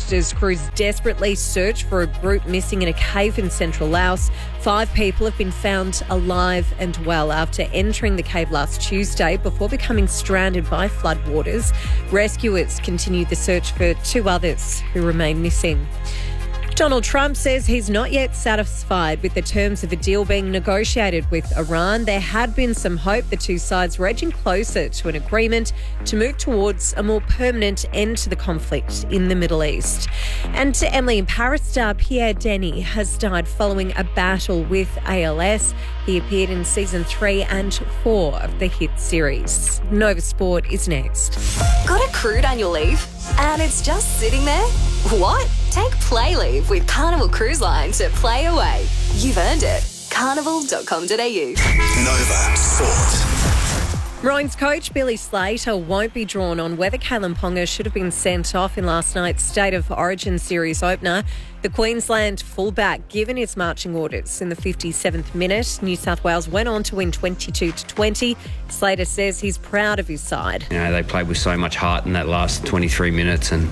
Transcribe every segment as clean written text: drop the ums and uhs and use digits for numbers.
east as crews desperately search for a group missing in a cave in central Laos. 5 people have been found alive and well after entering the cave last Tuesday before becoming stranded by floodwaters. Rescuers continue the search for 2 others who remain missing. Donald Trump says he's not yet satisfied with the terms of a deal being negotiated with Iran. There had been some hope the two sides were edging closer to an agreement to move towards a more permanent end to the conflict in the Middle East. And to Emily in Paris star Pierre Denis has died following a battle with ALS. He appeared in season 3 and 4 of the hit series. Nova Sport is next. Got accrued annual leave? And it's just sitting there? What? Take Play Leave with Carnival Cruise Line to play away. You've earned it. Carnival.com.au. Nova Sport. Maroons coach Billy Slater won't be drawn on whether Kalen Ponga should have been sent off in last night's State of Origin series opener. The Queensland fullback given his marching orders in the 57th minute. New South Wales went on to win 22-20. Slater says he's proud of his side. You know, they played with so much heart in that last 23 minutes and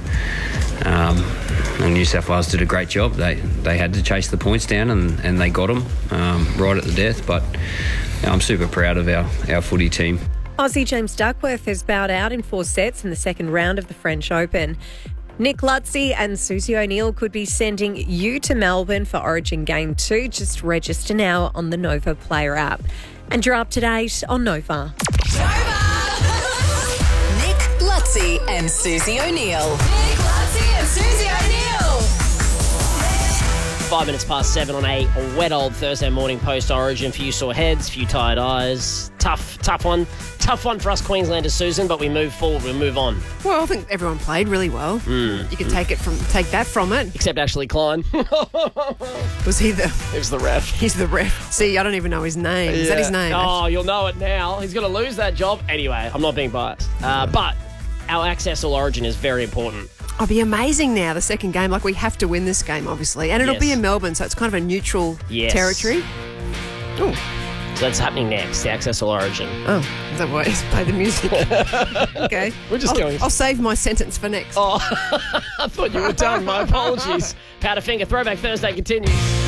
New South Wales did a great job. They had to chase the points down and they got them right at the death. But I'm super proud of our footy team. Aussie James Duckworth has bowed out in 4 sets in the second round of the French Open. Nick Lutzy and Susie O'Neill could be sending you to Melbourne for Origin Game 2. Just register now on the Nova Player app. And you're up to date on Nova. Nick Lutzy and Susie O'Neill. Nick Lutzy and Susie O'Neill. 5 minutes past 7 on a wet old Thursday morning post-Origin. Few sore heads, few tired eyes. Tough one. Tough one for us Queenslanders, Susan, but we move forward, we move on. Well, I think everyone played really well. You could take that from it. Except Ashley Klein. Was he the... He was the ref. He's the ref. See, I don't even know his name. Is that his name? Oh, you'll know it now. He's going to lose that job. Anyway, I'm not being biased. But our access all Origin is very important. It'll be amazing now, the second game. Like, we have to win this game, obviously. And it'll be in Melbourne, so it's kind of a neutral territory. Ooh. So that's happening next, the Access All Origin. Oh, is that why? Just play the music. Okay. We're just going. I'll save my sentence for next. Oh, I thought you were done. My apologies. Powderfinger Throwback Thursday continues.